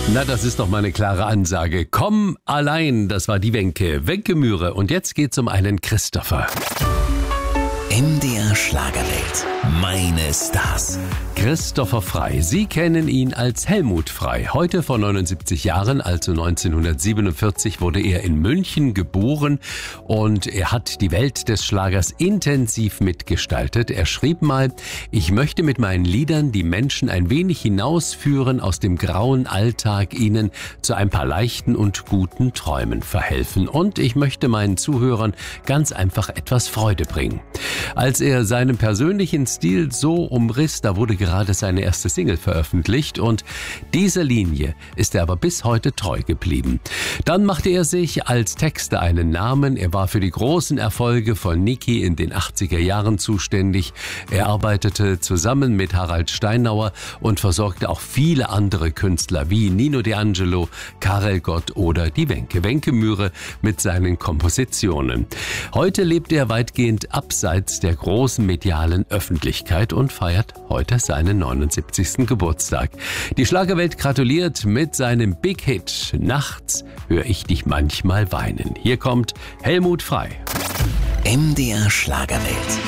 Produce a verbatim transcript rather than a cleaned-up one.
Na, das ist doch mal eine klare Ansage. Komm allein, das war die Wenke. Wenke Mühre. Und jetzt geht's um einen Christopher. M D R Schlagerwelt. Meine Stars. Christopher Frey. Sie kennen ihn als Helmut Frey. Heute vor neunundsiebzig Jahren, also neunzehnhundertsiebenundvierzig, wurde er in München geboren und er hat die Welt des Schlagers intensiv mitgestaltet. Er schrieb mal: Ich möchte mit meinen Liedern die Menschen ein wenig hinausführen aus dem grauen Alltag, ihnen zu ein paar leichten und guten Träumen verhelfen. Und ich möchte meinen Zuhörern ganz einfach etwas Freude bringen. Als er seinen persönlichen Stil so umriss, da wurde gerade seine erste Single veröffentlicht und dieser Linie ist er aber bis heute treu geblieben. Dann machte er sich als Texter einen Namen. Er war für die großen Erfolge von Niki in den achtziger Jahren zuständig. Er arbeitete zusammen mit Harald Steinauer und versorgte auch viele andere Künstler wie Nino D'Angelo, Karel Gott oder die Wenke. Wenke Mühre mit seinen Kompositionen. Heute lebt er weitgehend abseits der großen medialen Öffentlichkeit und feiert heute seinen neunundsiebzigsten Geburtstag. Die Schlagerwelt gratuliert mit seinem Big Hit Nachts höre ich dich manchmal weinen. Hier kommt Helmut Frey. M D R Schlagerwelt.